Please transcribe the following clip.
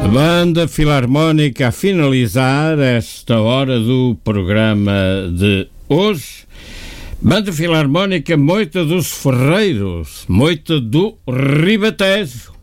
Banda Filarmónica a finalizar esta hora do programa de hoje. Banda Filarmónica Moita dos Ferreiros, Moita do Ribatejo.